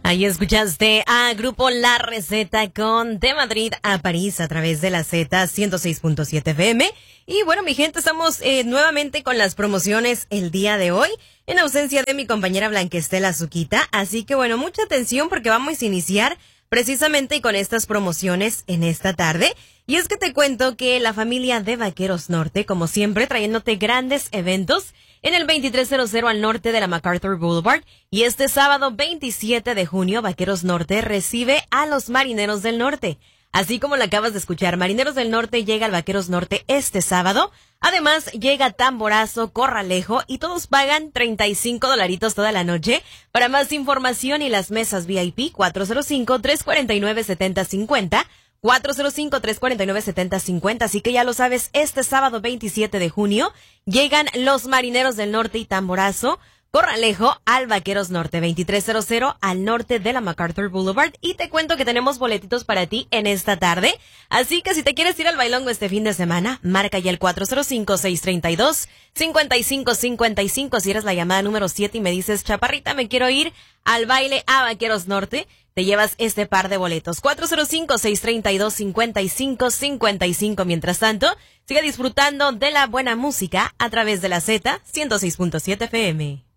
Ahí escuchaste a Grupo La Receta con De Madrid a París a través de la Z 106.7 FM. Y bueno, mi gente, estamos nuevamente con las promociones el día de hoy, en ausencia de mi compañera Blanquestela Zuquita. Así que bueno, mucha atención porque vamos a iniciar precisamente con estas promociones en esta tarde. Y es que te cuento que la familia de Vaqueros Norte, como siempre, trayéndote grandes eventos en el 2300 al norte de la MacArthur Boulevard. Y este sábado 27 de junio, Vaqueros Norte recibe a los Marineros del Norte. Así como lo acabas de escuchar, Marineros del Norte llega al Vaqueros Norte este sábado. Además, llega Tamborazo, Corralejo y todos pagan $35 toda la noche. Para más información y las mesas VIP, 405-349-7050. 405-349-7050, así que ya lo sabes, este sábado 27 de junio llegan los Marineros del Norte y Tamborazo, Corralejo al Vaqueros Norte, 2300 al norte de la MacArthur Boulevard. Y te cuento que tenemos boletitos para ti en esta tarde, así que si te quieres ir al bailongo este fin de semana, marca ya el 405-632-5555, si eres la llamada número 7 y me dices, Chaparrita, me quiero ir al baile a Vaqueros Norte, te llevas este par de boletos. 405-632-5555. Mientras tanto, sigue disfrutando de la buena música a través de la Z 106.7 FM.